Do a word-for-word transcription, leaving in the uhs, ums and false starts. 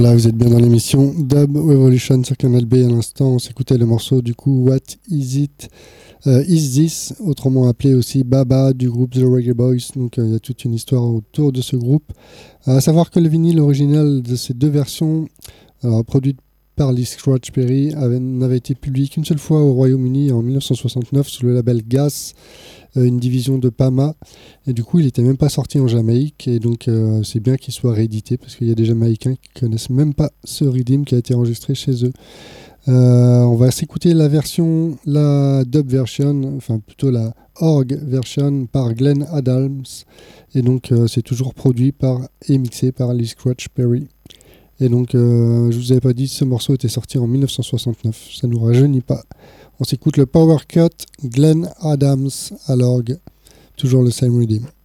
Là, vous êtes bien dans l'émission Dub Revolution sur Canal B. À l'instant, on s'écoutait le morceau du coup What Is It euh, Is This, autrement appelé aussi Baba du groupe The Reggae Boys. Donc il euh, y a toute une histoire autour de ce groupe. Euh, à savoir que le vinyle original de ces deux versions, alors, produites par Lee Scratch Perry, avait, n'avait été publié qu'une seule fois au Royaume-Uni en dix-neuf cent soixante-neuf sous le label Gas, euh, une division de Pama. Et du coup, il n'était même pas sorti en Jamaïque. Et donc, euh, c'est bien qu'il soit réédité parce qu'il y a des Jamaïcains qui connaissent même pas ce rhythm qui a été enregistré chez eux. Euh, on va s'écouter la version, la dub version, enfin plutôt la org version par Glenn Adams. Et donc, euh, c'est toujours produit par et mixé par Lee Scratch Perry. Et donc, euh, je vous avais pas dit, ce morceau était sorti en dix-neuf cent soixante-neuf. Ça nous rajeunit pas. On s'écoute le Power Cut, Glenn Adams à l'orgue. Toujours le same rhythm.